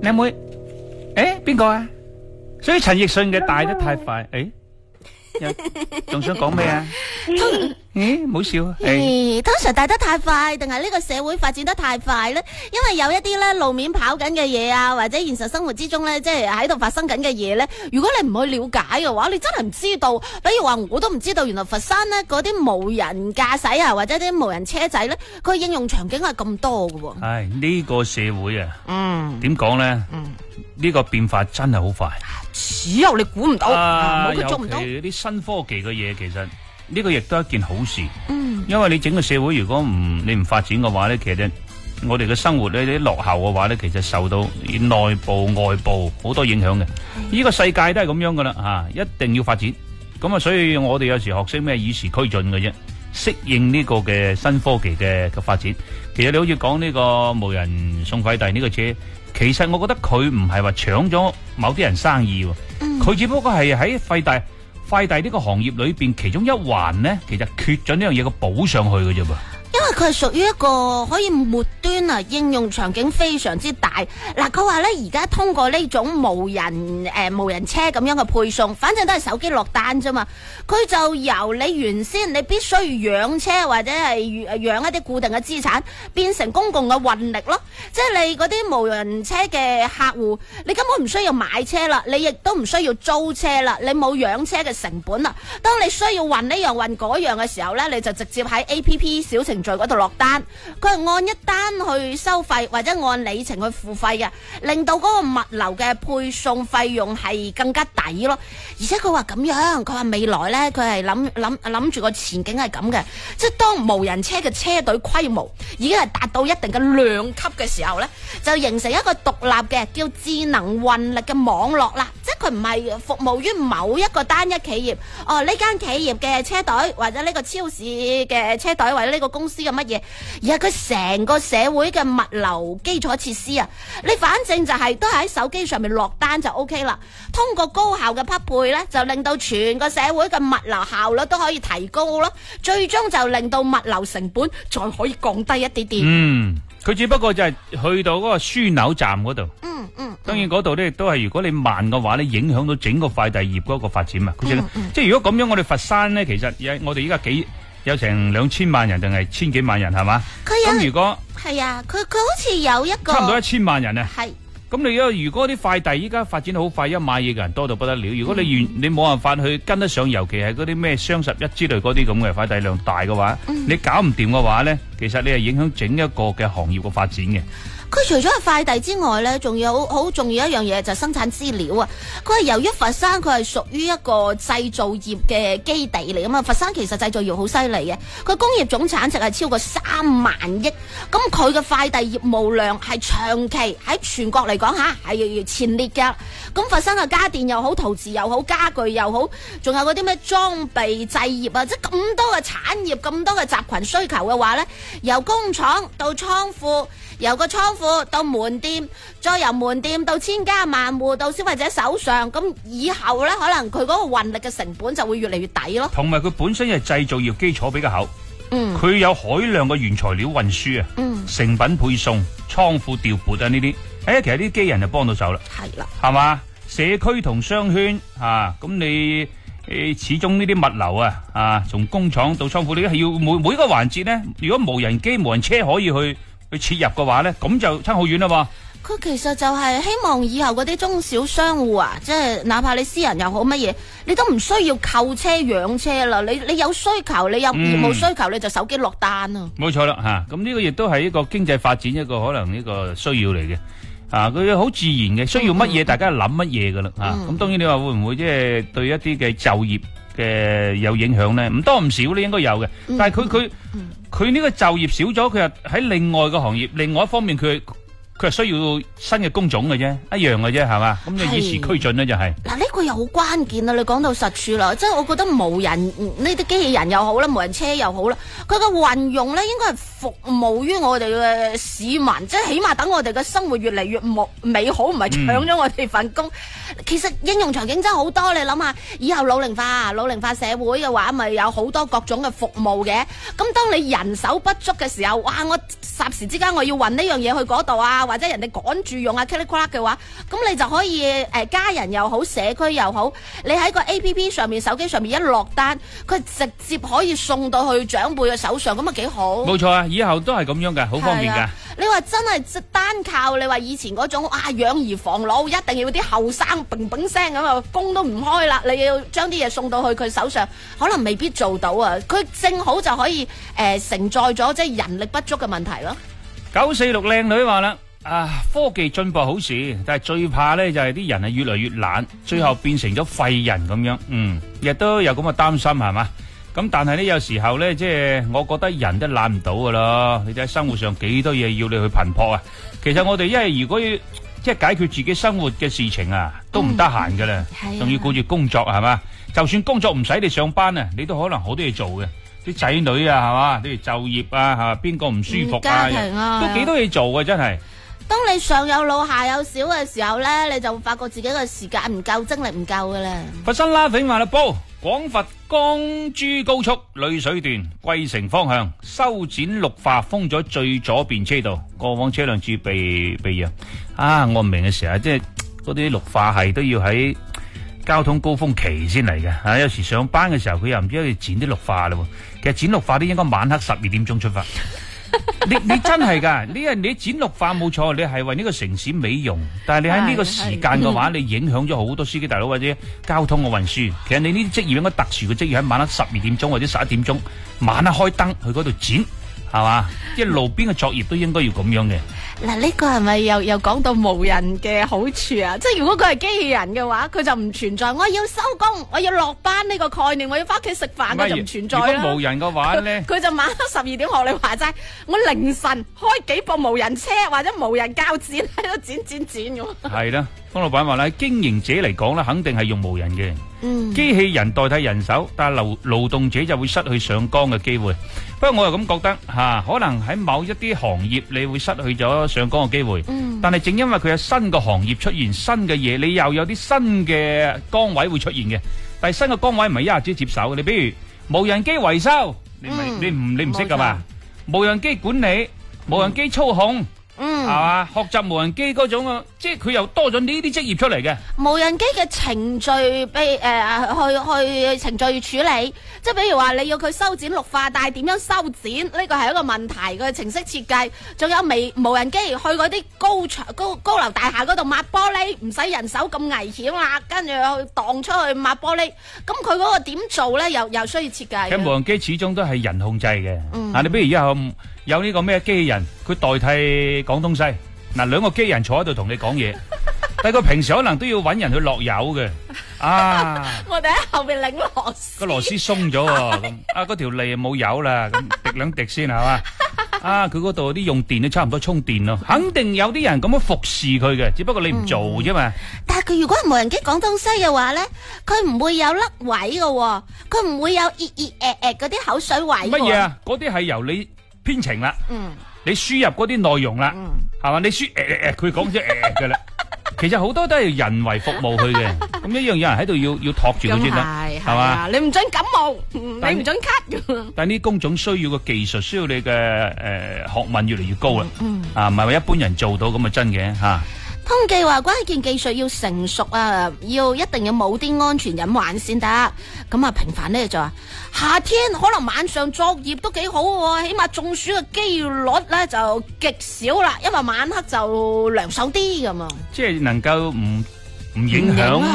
靚妹，邊個啊？所以陳奕迅嘅大得太快，仲想講咩啊？唔好笑啊！ 通常大得太快，定係呢個社會發展得太快呢？因為有一啲咧路面跑緊嘅嘢啊，或者現實生活之中咧，即係喺度發生緊嘅嘢咧。如果你唔去了解嘅話，你真係唔知道。比如話，我都唔知道，原來佛山咧嗰啲無人駕駛啊，或者啲無人車仔咧，佢應用場景係咁多嘅喎。 係呢個社會啊，點講咧？呢個變化真係好快， 只有你估唔到，冇佢捉唔到。 尤其啲新科技嘅嘢，其實呢個亦都係一件好事。因為你整個社會如果你唔發展嘅話咧，其實我哋嘅生活咧啲落後嘅話咧，其實受到內部外部好多影響嘅。呢個世界都係咁樣噶啦，一定要發展。咁啊，所以我哋有時學識咩與時俱進嘅啫，適應呢個嘅新科技嘅發展。其實你好似講呢個無人送快遞呢個車。其實我覺得佢唔係話搶咗某啲人生意，佢只不過係喺快遞呢個行業裏邊其中一環呢，其實缺咗呢樣嘢，佢補上去嘅啫噃。 因為佢係屬於一個可以末端啊，應用場景非常之大。嗱，佢話咧而家通過呢種無人車咁樣嘅配送，反正都係手機落單啫嘛。佢就由你原先你必須養車或者係養一啲固定嘅資產，變成公共嘅運力咯。即係你嗰啲無人車嘅客戶，你根本唔需要買車啦，你亦都唔需要租車啦，你冇養車嘅成本啦。當你需要運呢樣運嗰樣嘅時候咧，你就直接喺 APP 小程序嗰度落單，佢係按一單去收費或者按里程去付費嘅，令到嗰個物流嘅配送費用係更加抵咯。而且佢話咁樣，佢話未來咧，佢係諗住個前景係咁嘅，即係當無人車嘅車隊規模已經係達到一定嘅量級嘅時候咧，就形成一個獨立嘅叫智能運力嘅網絡啦。即係佢唔係服務於某一個單一企業，呢間企業嘅車隊或者呢個超市嘅車隊或者呢個公司嘅乜嘢，而係佢成個社會嘅物流基礎設施啊！你反正就係都係喺手機上面落單就 OK 啦。通過高效嘅匹配咧，就令到全個社會嘅物流效率都可以提高咯。最終就令到物流成本再可以降低一啲啲。 佢只不過就係去到嗰個樞紐站嗰度。當然嗰度咧都係如果你慢嘅話咧，影響到整個快遞業嗰個發展嘛。即係如果咁樣，我哋佛山咧，其實我哋依家有成2000萬人定係千幾萬人係嘛？咁如果係啊，佢好似有一個差唔多1000萬人啊。 係。 咁你如果啲快遞依家發展得好快，一買嘢嘅人多到不得了。如果你冇辦法去跟得上，尤其係嗰啲咩雙11之類嗰啲咁嘅快遞量大嘅話，你搞唔掂嘅話咧，其實你係影響整一個嘅行業嘅發展嘅。 佢除咗係快遞之外咧，仲有好重要一樣嘢就係生產資料啊！佢係由於佛山佢係屬於一個製造業嘅基地嚟啊嘛，佛山其實製造業好犀利嘅，佢工業總產值係超過3萬億，咁佢嘅快遞業務量係長期喺全國嚟講係前列㗎。咁佛山嘅家電又好，陶瓷又好，家具又好，仲有嗰啲咩裝備製業啊，即係咁多嘅產業，咁多嘅集群需求嘅話咧，由工廠到倉庫，由個倉庫到門店，再由門店到千家萬戶到消費者手上，咁以後咧可能佢嗰個運力嘅成本就會越嚟越抵咯。 同埋佢本身係製造業基礎比較厚，佢有海量嘅原材料運輸啊，成品配送、倉庫調撥啊呢啲，其實啲機人就幫到手啦。 係啦， 係嘛？社區同商圈咁你始終呢啲物流啊，從工廠到倉庫，你係要每個環節咧，如果無人機、無人車可以去切入嘅話咧，咁就差好遠啦喎。 佢其實就係希望以後嗰啲中小商戶啊，即係哪怕你私人又好乜嘢，你都唔需要購車養車啦。你有需求，你有業務需求，你就手機落單啊。冇錯啦，咁呢個亦都係一個經濟發展一個可能呢個需要嚟嘅。佢好自然嘅，需要乜嘢大家諗乜嘢噶啦。咁當然你話會唔會即係對一啲嘅就業嘅有影響咧？唔多唔少咧，應該有嘅。但係佢呢個就業少咗，佢又喺另外個行業，另外一方面佢係需要新嘅工種嘅啫，一樣嘅啫，係嘛？咁就與時俱進咧，就係。嗱，呢個又好關鍵啦！你講到實處啦，即係我覺得無人呢啲機器人又好啦，無人車又好啦，佢嘅運用咧應該係服務於我哋嘅市民，即係起碼等我哋嘅生活越嚟越美好，唔係搶咗我哋份工。其實應用場景真係好多，你諗下，以後老齡化社會嘅話，咪有好多各種嘅服務嘅。咁當你人手不足嘅時候，哇！我霎時之間我要運呢樣嘢去嗰度啊， 或者人哋趕住用啊 click click 嘅話，咁你就可以家人又好，社區又好，你喺個 APP 上面手機上面一落單，佢直接可以送到去長輩嘅手上，咁啊幾好。 冇錯啊，以後都係咁樣噶，好方便噶。 你話真係單靠你話以前嗰種養兒防老，一定要啲後生砰砰聲咁啊，工都唔開啦，你要將啲嘢送到去佢手上，可能未必做到啊。佢正好就可以承載咗即係人力不足嘅問題咯。 946靚女話啦，科技進步好事，但係最怕咧就係啲人係越嚟越懶，最後變成咗廢人咁樣。亦都有咁嘅擔心係嘛。咁但係呢，有時候呢，即係我覺得人都懶唔到噶啦。你睇生活上幾多嘢要你去頻撲啊。其實我哋因為如果要即係解決自己生活嘅事情啊，都唔得閒噶啦，仲要顧住工作係嘛。就算工作唔使你上班啊，你都可能好多嘢做嘅。啲仔女啊係嘛，例如就業啊吓，邊個唔舒服啊， 家庭啊， 都幾多嘢做嘅真係。 當你上有老下有小嘅時候呢，你就發覺自己嘅時間唔夠，精力唔夠噶啦。 佛山拉炳話啦，報廣佛江珠高速濾水段桂城方向修剪綠化封咗最左邊車道，過往車輛注意避讓。我唔明嘅時候，即係嗰啲綠化係都要喺交通高峰期先嚟嘅。有時上班嘅時候佢又唔知要剪啲綠化啦。其實剪綠化都應該晚黑12點鐘出發。你真係噶，你剪綠化冇錯，你係為呢個城市美容，但係你喺呢個時間嘅話，你影響咗好多司機大佬或者交通嘅運輸。其實你呢啲職業應該特殊嘅職業喺晚黑12點鐘或者11點鐘，晚黑開燈去嗰度剪，係嘛？即係路邊嘅作業都應該要咁樣嘅。 嗱，呢個係咪又講到無人嘅好處啊？即係如果佢係機器人嘅話，佢就唔存在。我要收工，我要落班呢個概念，我要翻屋企食飯，佢就唔存在啦。 如果無人嘅話咧， 佢就晚黑12點學你話齋，我凌晨開幾部無人車或者無人鉸剪喺度剪咁。係啦，方老闆話咧，經營者嚟講咧，肯定係用無人嘅。機器人代替人手，但係勞動者就會失去上崗嘅機會。不過我又咁覺得可能喺某一啲行業你會失去咗上崗嘅機會。但係正因為佢有新嘅行業出現，新嘅嘢，你又有啲新嘅崗位會出現嘅。但係新嘅崗位唔係一下子接手嘅。你比如無人機維修，你唔識噶嘛？無人機管理、無人機操控。係嘛？學習無人機嗰種啊，即係佢又多咗呢啲職業出嚟嘅。 無人機嘅程序去程序處理，即係比如話你要佢修剪綠化，但係點樣修剪呢個係一個問題嘅程式設計。仲有無人機去嗰啲高樓大廈嗰度抹玻璃，唔使人手咁危險啦，跟住去蕩出去抹玻璃。咁佢嗰個點做咧？又需要設計。 咁無人機始終都係人控制嘅。你比如以後有呢個咩機器人，佢代替廣東西，兩個機器人坐喺度同你講嘢，但係佢平時可能都要揾人去落油嘅。 我哋喺後邊擰螺絲， 個螺絲鬆咗喎，咁嗰條脷冇油啦，咁滴兩滴先係嘛？佢嗰度啲用電都差唔多充電咯，肯定有啲人咁樣服侍佢嘅，只不過你唔做啫嘛。 但係佢如果係無人機廣東西嘅話咧，佢唔會有甩位嘅，佢唔會有嗰啲口水位。 乜嘢啊？嗰啲係由你編程啦，你輸入嗰啲內容啦，係嘛？你輸佢講咗嘅啦。其實好多都係人為服務佢嘅，咁一樣有人喺度要托住佢先得，係嘛？ 你唔准感冒，你唔准咳。 但係呢工種需要嘅技術，需要你嘅學問越嚟越高啦，唔係話一般人做到咁啊真嘅吓。 通記話關鍵技術要成熟啊，一定要冇啲安全隱患先得。咁啊，平凡咧就話夏天可能晚上作業都幾好嘅，起碼中暑嘅機率咧就極少啦，因為晚黑就涼爽啲咁啊。 即係能夠唔影響。